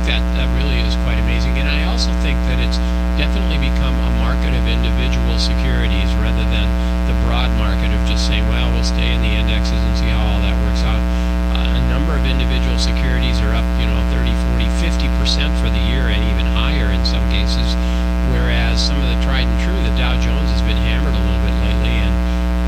that really is quite amazing. And I also think that it's definitely become a market of individuals